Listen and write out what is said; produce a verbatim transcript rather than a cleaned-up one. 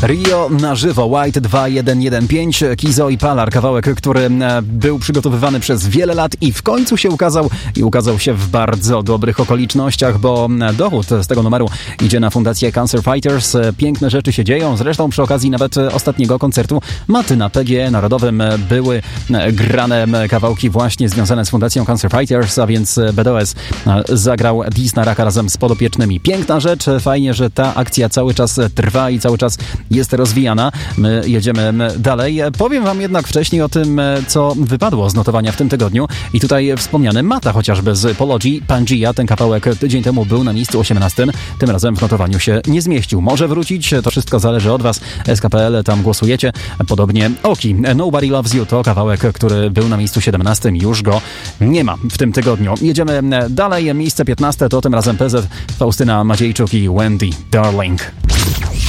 Rio na żywo, White dwa jeden jeden pięć, Kizo i Palar, kawałek, który był przygotowywany przez wiele lat i w końcu się ukazał i ukazał się w bardzo dobrych okolicznościach, bo dochód z tego numeru idzie na Fundację Cancer Fighters. Piękne rzeczy się dzieją, zresztą przy okazji nawet ostatniego koncertu Maty na P G E Narodowym były grane kawałki właśnie związane z Fundacją Cancer Fighters, a więc B D O S zagrał Dis na Raka razem z podopiecznymi. Piękna rzecz, fajnie, że ta akcja cały czas trwa i cały czas jest rozwijana. My jedziemy dalej. Powiem wam jednak wcześniej o tym, co wypadło z notowania w tym tygodniu i tutaj wspomniany Mata chociażby z Pologi, Pangea. Ten kawałek tydzień temu był na miejscu osiemnastym. Tym razem w notowaniu się nie zmieścił. Może wrócić, to wszystko zależy od was. S K P L, tam głosujecie. Podobnie Oki. Nobody Loves You to kawałek, który był na miejscu siedemnastym. Już go nie ma w tym tygodniu. Jedziemy dalej. Miejsce piętnaste to tym razem P Z, Faustyna Madziejczuk i Wendy Darling.